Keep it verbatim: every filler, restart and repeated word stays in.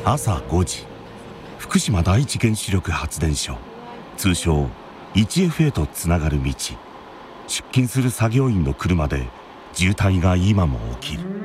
朝ごじ、福島第一原子力発電所、通称 いちエフ へとつながる道。出勤する作業員の車で渋滞が今も起きる。